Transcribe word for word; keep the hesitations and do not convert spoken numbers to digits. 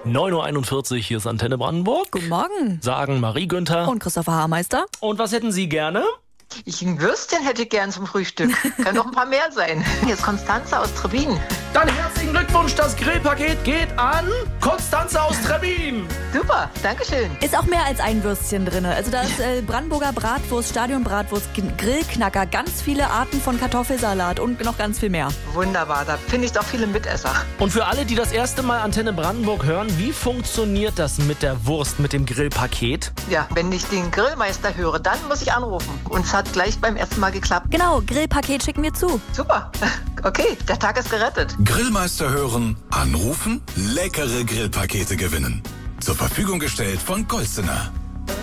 neun Uhr einundvierzig, hier ist Antenne Brandenburg. Guten Morgen. Sagen Marie Günther. Und Christopher Haarmeister. Und was hätten Sie gerne? Ich ein Würstchen hätte ich gern zum Frühstück. Kann noch ein paar mehr sein. Hier ist Konstanze aus Trebin. Dann herzlichen Glückwunsch, das Grillpaket geht an Konstanze aus Trebin. Super, Dankeschön. Ist auch mehr als ein Würstchen drin. Also da ist äh, Brandenburger Bratwurst, Stadionbratwurst, Grillknacker, ganz viele Arten von Kartoffelsalat und noch ganz viel mehr. Wunderbar, da finde ich doch viele Mitesser. Und für alle, die das erste Mal Antenne Brandenburg hören, wie funktioniert das mit der Wurst, mit dem Grillpaket? Ja, wenn ich den Grillmeister höre, dann muss ich anrufen. Und es hat gleich beim ersten Mal geklappt. Genau, Grillpaket schicken wir zu. Super, okay, der Tag ist gerettet. Grillmeister hören, anrufen, leckere Grillpakete gewinnen. Zur Verfügung gestellt von Golstener.